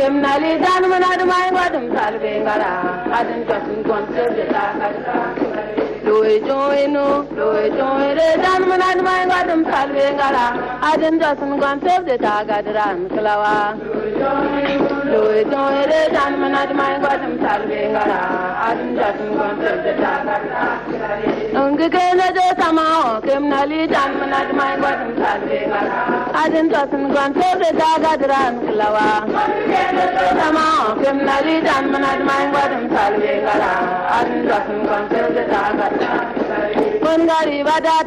kemnali dan manad mai wadum salve ngara adin kasun konser de ta loe joy re dan manad mai wadum salve ngara adin kasun konser de ta gadran klawa loe joy re dan manad mai wadum salve ngara adin kasun konser de ta Unge kena de tamao kemnali dan manad mai wadum salve ngara adin kasun konser de ta gadran klawa Sama kemnali dan manad mai wadum salve ngara adin kasun konser de ta gadran Kon gari bada